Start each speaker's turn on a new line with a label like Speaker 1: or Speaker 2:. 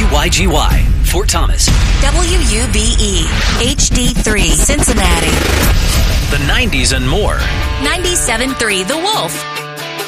Speaker 1: WYGY, Fort Thomas.
Speaker 2: WUBE, HD3, Cincinnati.
Speaker 1: The 90s and more.
Speaker 2: 97.3 The Wolf.